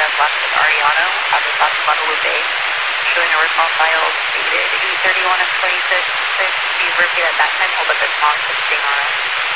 left with Ariano at the South Guadalupe, showing a recall file dated 8/31 of 2026. Please repeat at that time, hold up this long 16 on us.